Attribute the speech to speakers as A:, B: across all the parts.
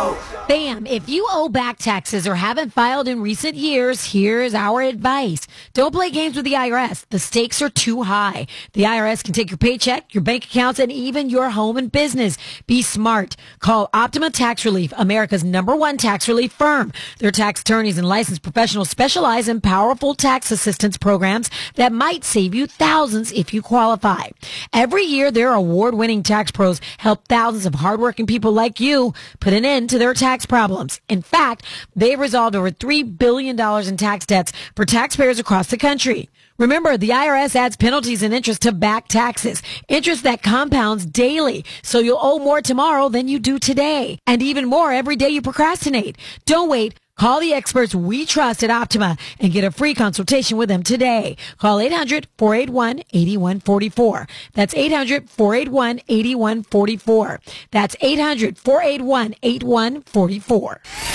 A: Bam! If you owe back taxes or haven't filed in recent years, here's our advice. Don't play games with the IRS. The stakes are too high. The IRS can take your paycheck, your bank accounts, and even your home and business. Be smart. Call Optima Tax Relief, America's #1 tax relief firm. Their tax attorneys and licensed professionals specialize in powerful tax assistance programs that might save you thousands if you qualify. Every year, their award-winning tax pros help thousands of hardworking people like you put an end to their tax problems. In fact, they've resolved over $3 billion in tax debts for taxpayers across the country. Remember, the IRS adds penalties and interest to back taxes, interest that compounds daily, so you'll owe more tomorrow than you do today, and even more every day you procrastinate. Don't wait. Call the experts we trust at Optima and get a free consultation with them today. Call 800-481-8144. That's 800-481-8144. That's 800-481-8144.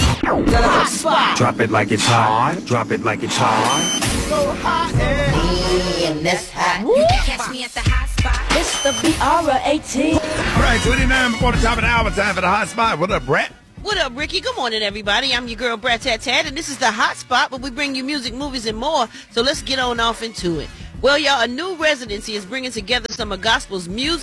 B: Hot spot.
C: Drop it like it's hot. Drop it like it's hot.
B: So hot and that's hot.
D: You can catch me at the hot spot.
B: It's the BR18.
E: All right, 29 before the top of the hour. Time for the hot spot. What up, Brett?
F: What up, Ricky? Good morning, everybody. I'm your girl, Brat Tat Tat, and this is the Hot Spot, where we bring you music, movies, and more. So let's get on off into it. Well, y'all, a new residency is bringing together some of gospel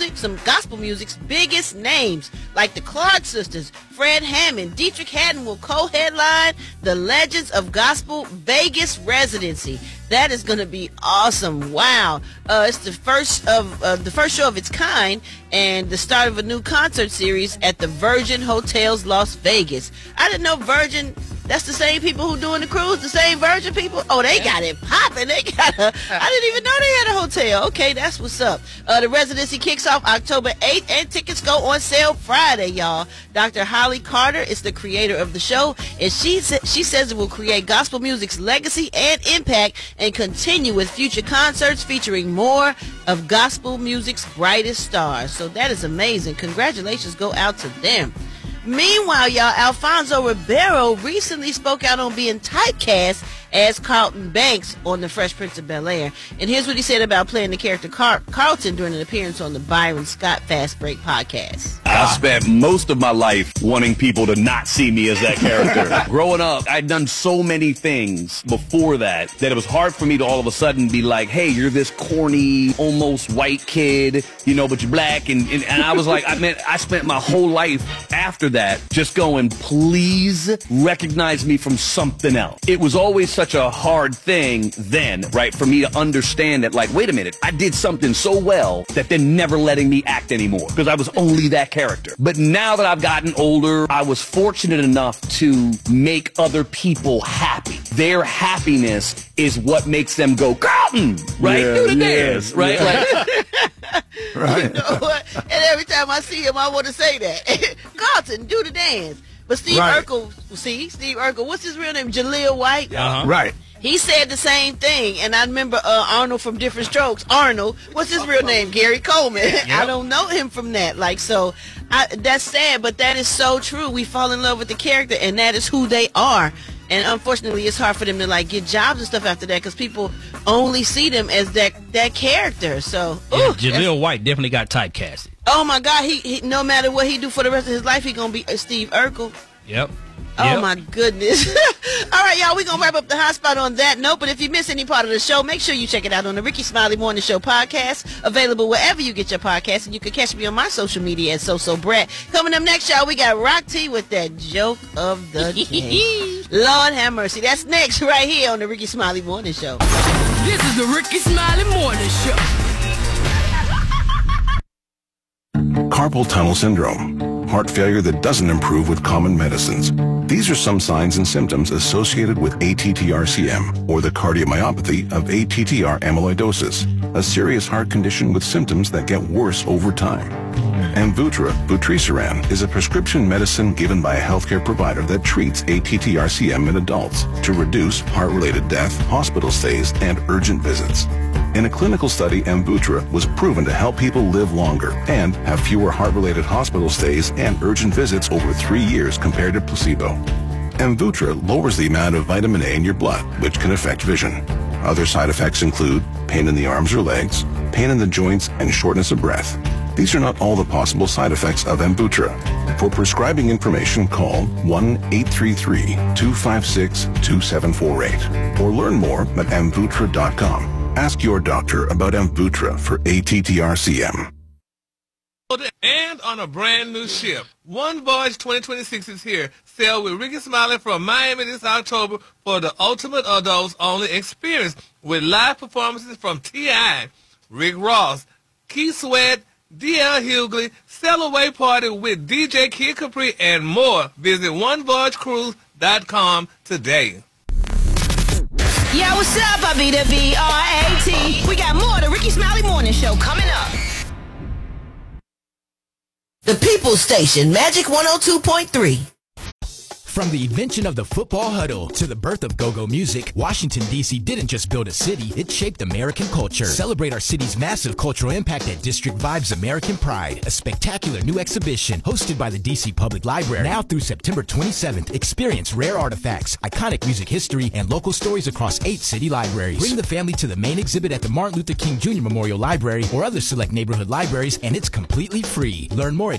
F: music's biggest names, like the Clark Sisters, Fred Hammond, Dietrich Haddon will co-headline the Legends of Gospel Vegas residency. That is going to be awesome. Wow. It's the first show of its kind and the start of a new concert series at the Virgin Hotels Las Vegas. I didn't know Virgin, that's the same people who doing the cruise, the same Virgin people? Oh, they got it popping. I didn't even know they had a hotel. Okay, that's what's up. The residency kicks off October 8th and tickets go on sale Friday, y'all. Dr. Holly Carter is the creator of the show, and she says it will create gospel music's legacy and impact and continue with future concerts featuring more of gospel music's brightest stars. So that is amazing. Congratulations go out to them. Meanwhile, y'all, Alfonso Ribeiro recently spoke out on being typecast as Carlton Banks on The Fresh Prince of Bel-Air. And here's what he said about playing the character Carlton during an appearance on the Byron Scott Fast Break podcast.
G: I spent most of my life wanting people to not see me as that character. Growing up, I'd done so many things before that it was hard for me to all of a sudden be like, hey, you're this corny, almost white kid, but you're black. And I was like, I spent my whole life after that just going, please recognize me from something else. It was always such a hard thing then, right, for me to understand that, like, wait a minute, I did something so well that they're never letting me act anymore because I was only that character. But now that I've gotten older, I was fortunate enough to make other people happy. Their happiness is what makes them go, Carlton, right? Do the dance, right?
E: Yeah. Right.
F: You know what? And every time I see him, I want to say that. Carlton, do the dance. But Steve Urkel, what's his real name? Jaleel White?
E: Uh-huh. Right.
F: He said the same thing, and I remember Arnold from Different Strokes. Arnold, what's his real name? Gary Coleman. Yep. I don't know him from that. That's sad, but that is so true. We fall in love with the character, and that is who they are. And unfortunately, it's hard for them to get jobs and stuff after that because people only see them as that character. So,
H: Jaleel White definitely got typecasted.
F: Oh my God, he no matter what he do for the rest of his life, he gonna be Steve Urkel.
H: Yep.
F: Oh my goodness. All right, y'all, we're going to wrap up the hot spot on that note. But if you miss any part of the show, make sure you check it out on the Ricky Smiley Morning Show podcast, available wherever you get your podcast. And you can catch me on my social media at SoSoBrat. Coming up next, y'all, we got Rock T with that joke of the day. Lord have mercy. That's next right here on the Ricky Smiley Morning Show.
D: This is the Ricky Smiley Morning Show.
I: Carpal tunnel syndrome. Heart failure that doesn't improve with common medicines. These are some signs and symptoms associated with ATTR-CM, or the cardiomyopathy of ATTR amyloidosis, a serious heart condition with symptoms that get worse over time. Amvuttra, vutrisiran, is a prescription medicine given by a healthcare provider that treats ATTR-CM in adults to reduce heart-related death, hospital stays, and urgent visits. In a clinical study, Amvuttra was proven to help people live longer and have fewer heart-related hospital stays and urgent visits over 3 years compared to placebo. Amvuttra lowers the amount of vitamin A in your blood, which can affect vision. Other side effects include pain in the arms or legs, pain in the joints, and shortness of breath. These are not all the possible side effects of Amvuttra. For prescribing information, call 1-833-256-2748 or learn more at Amvuttra.com. Ask your doctor about Amvuttra for ATTRCM.
J: And on a brand new ship. One Voyage 2026 is here. Sail with Ricky Smiley from Miami this October for the ultimate adults-only experience with live performances from T.I., Rick Ross, Keith Sweat, D.L. Hughley, sail away party with DJ Kid Capri, and more. Visit OneVoyageCruise.com today.
D: Yo, what's up? I be the B-R-A-T. We got more of the Ricky Smiley Morning Show coming up.
B: The People's Station, Magic 102.3.
K: From the invention of the football huddle to the birth of go-go music, Washington, D.C. didn't just build a city, it shaped American culture. Celebrate our city's massive cultural impact at District Vibes American Pride, a spectacular new exhibition hosted by the D.C. Public Library. Now through September 27th, experience rare artifacts, iconic music history, and local stories across 8 city libraries. Bring the family to the main exhibit at the Martin Luther King Jr. Memorial Library or other select neighborhood libraries, and it's completely free. Learn more at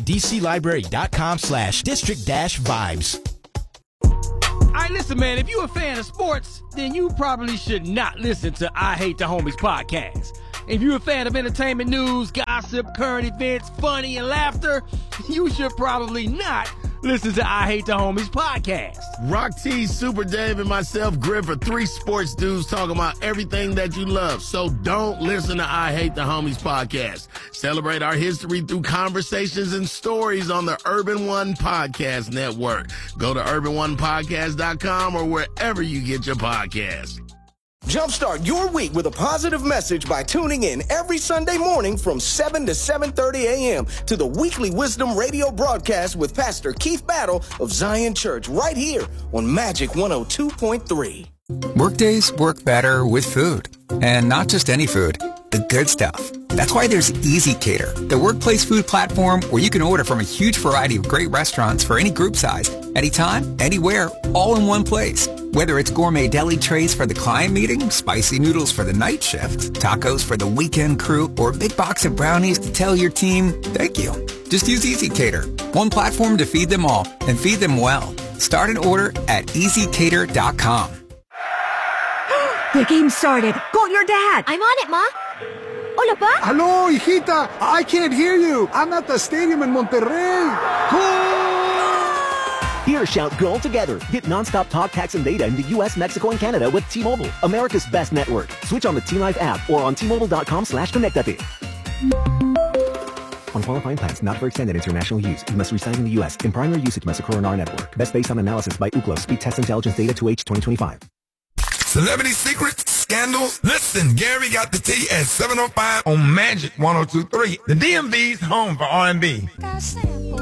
K: dclibrary.com/district-vibes.
H: All right, listen, man, if you're a fan of sports, then you probably should not listen to I Hate the Homies podcast. If you're a fan of entertainment news, gossip, current events, funny, and laughter, you should probably not listen to I Hate the Homies podcast.
E: Rock T, Super Dave, and myself, Griff, are 3 sports dudes talking about everything that you love. So don't listen to I Hate the Homies podcast. Celebrate our history through conversations and stories on the Urban One Podcast Network. Go to urbanonepodcast.com or wherever you get your podcasts.
L: Jumpstart your week with a positive message by tuning in every Sunday morning from 7 to 7:30 a.m. to the weekly Wisdom Radio broadcast with Pastor Keith Battle of Zion Church right here on Magic 102.3.
M: Workdays work better with food. And not just any food, the good stuff. That's why there's Easy Cater, the workplace food platform where you can order from a huge variety of great restaurants for any group size, anytime, anywhere, all in one place. Whether it's gourmet deli trays for the client meeting, spicy noodles for the night shift, tacos for the weekend crew, or a big box of brownies to tell your team, thank you. Just use Easy Cater, one platform to feed them all and feed them well. Start an order at easycater.com.
N: The game started. Call your dad. I'm on it, Ma. Hola, Pa.
O: Hello, hijita. I can't hear you. I'm at the stadium in Monterrey.
P: Here, shout Goal together. Get nonstop talk, text, and data in the U.S., Mexico, and Canada with T-Mobile, America's best network. Switch on the T-Life app or on T-Mobile.com/connectate. On qualifying plans not for extended international use, you must reside in the U.S. In primary usage must occur on our network. Best based on analysis by Ookla. Speed Test Intelligence Data 2H 2025.
E: Celebrity secrets, scandals. Listen, Gary got the tea at 7:05 on Magic 102.3. The DMV's home for R&B.